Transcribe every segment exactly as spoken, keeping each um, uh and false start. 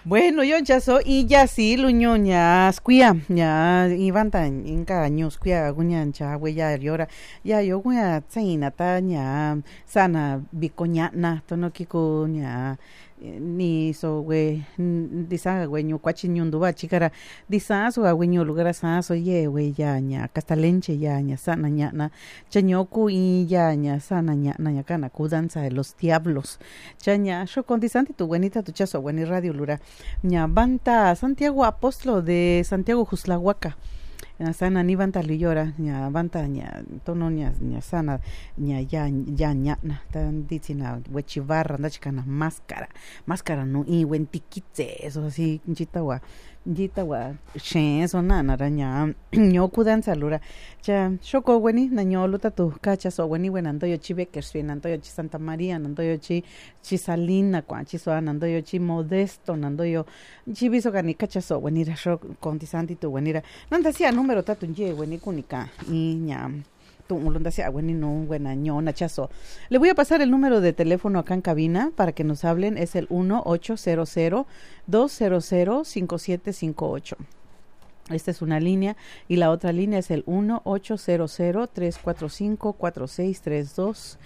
Bueno, yo ya soy y ya sí, luño ya squia, ya iban tan inca años squia guñan cha huella llora, ya yo guña tsaina ta ya sana bicoña na tono kiko ya ni so we disa we ñu cuachi ñundu ba chikara disa so we ñu lugar sa so ye we ya ña castalenche ya ña sana ña na chañoku y ya ña sana ña na ña kana kudanza de los diablos chaña sho con disanti tu buenita tu chaso bueni radio lura ña banta Santiago Apóstolo de Santiago Juslahuaca sana ni banta liyora ña banta ña tono ña ña sana ña ya ya ña na tan dicina wechivarra nda chikana máscara máscara no y buen tiquitse eso así chitawa chitawa shen eso na na ña ño kudan salura cha shoko weni na ño luta tu cacha so weni wen ando yo chive que suena ando yo chi Santa María ando yo chi chi Salina kwa chi so ando yo chi Modesto ando yo chi biso gani cacha so weni ra sho contisanti tu weni ra nanda sia número tatu ye weni kunika y ña tu mulonda sia weni no buena ño na chaso. Le voy a pasar el número de teléfono acá en cabina para que nos hablen, es el uno ocho cero cero dos cero cero cinco siete cinco ocho. Esta es una línea y la otra línea es el uno ocho cero cero tres cuatro cinco cuatro seis tres dos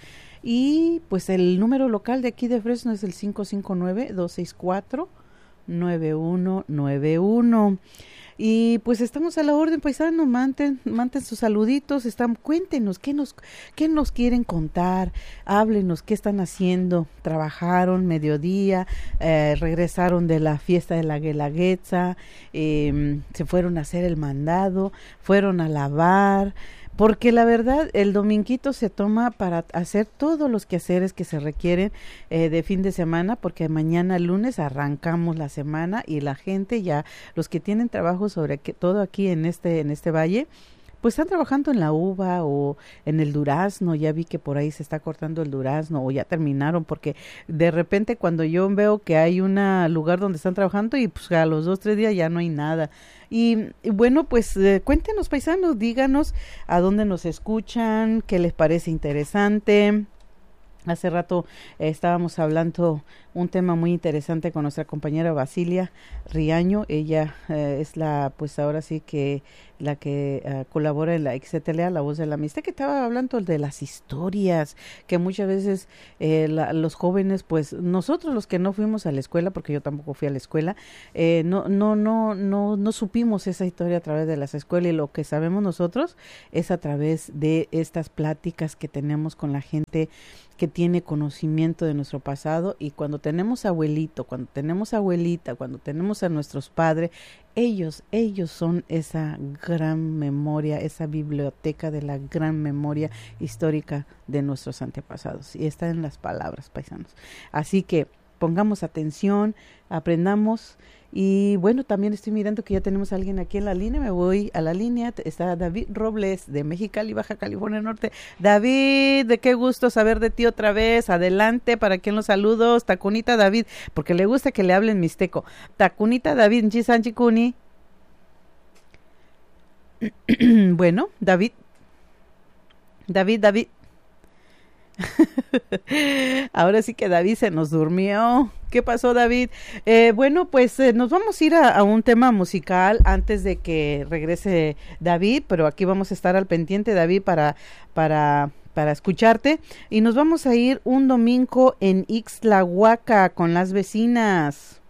y pues el número local de aquí de Fresno es el cinco cinco nueve dos seis cuatro nueve uno nueve uno. Y pues estamos a la orden, paisanos, manten, manten sus saluditos, están, cuéntenos qué nos, qué nos quieren contar, háblenos qué están haciendo, trabajaron mediodía, eh, regresaron de la fiesta de la Guelaguetza, eh, se fueron a hacer el mandado, fueron a lavar, porque la verdad el dominguito se toma para hacer todos los quehaceres que se requieren eh, de fin de semana, porque mañana lunes arrancamos la semana y la gente ya, los que tienen trabajo sobre que, todo aquí en este en este valle, pues están trabajando en la uva o en el durazno, ya vi que por ahí se está cortando el durazno o ya terminaron, porque de repente cuando yo veo que hay un lugar donde están trabajando y pues a los dos, tres días ya no hay nada. Y, y bueno, pues eh, cuéntenos paisanos, díganos a dónde nos escuchan, qué les parece interesante. Hace rato eh, estábamos hablando un tema muy interesante con nuestra compañera Basilia Riaño. Ella eh, es la, pues ahora sí que la que uh, colabora en la X T L A, La Voz de la Amistad, que estaba hablando de las historias, que muchas veces eh, la, los jóvenes, pues nosotros los que no fuimos a la escuela, porque yo tampoco fui a la escuela, eh, no, no, no, no, no supimos esa historia a través de las escuelas, y lo que sabemos nosotros es a través de estas pláticas que tenemos con la gente que tiene conocimiento de nuestro pasado. Y cuando tenemos abuelito, cuando tenemos abuelita, cuando tenemos a nuestros padres, ellos, ellos son esa gran memoria, esa biblioteca de la gran memoria histórica de nuestros antepasados. Y está en las palabras, paisanos. Así que pongamos atención, aprendamos. Y bueno, también estoy mirando que ya tenemos a alguien aquí en la línea. Me voy a la línea. Está David Robles de Mexicali, Baja California Norte. David, de qué gusto saber de ti otra vez. Adelante, para quien los saludos. Tacunita David, porque le gusta que le hablen mixteco. Tacunita David, Chisanchicuni. Bueno, David. David, David. Ahora sí que David se nos durmió. ¿Qué pasó, David? Eh, bueno, pues eh, nos vamos a ir a, a un tema musical antes de que regrese David, pero aquí vamos a estar al pendiente, David, para para para escucharte, y nos vamos a ir un domingo en Ixtlahuaca con las vecinas.